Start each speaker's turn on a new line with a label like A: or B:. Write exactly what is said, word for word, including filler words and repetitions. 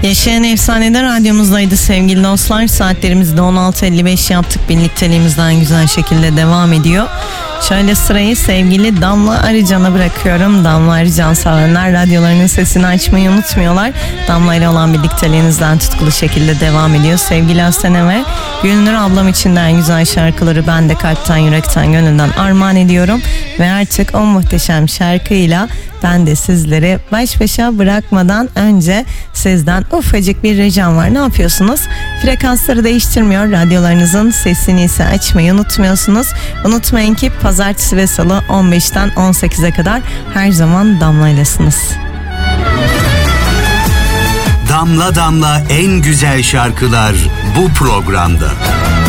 A: Yaşayan Efsane'de radyomuzdaydı sevgili dostlar. Saatlerimizde on altı elli beş yaptık. Birlikteliğimizden güzel şekilde devam ediyor. Şöyle sırayı sevgili Damla Arıcan'a bırakıyorum. Damla Arıcan sevenler radyolarının sesini açmayı unutmuyorlar. Damla ile olan birlikteliğinizden tutkulu şekilde devam ediyor. Sevgili Asena ve Gülnur ablam için de en güzel şarkıları ben de kalpten, yürekten, gönülden armağan ediyorum. Ve artık o muhteşem şarkıyla ben de sizleri baş başa bırakmadan önce sizden ufacık bir ricam var. Ne yapıyorsunuz? Frekansları değiştirmiyor. Radyolarınızın sesini ise açmayı unutmuyorsunuz. Unutmayın ki pazartesi ve salı on beşten on sekize kadar her zaman Damla'ylesiniz.
B: Damla damla en güzel şarkılar bu programda.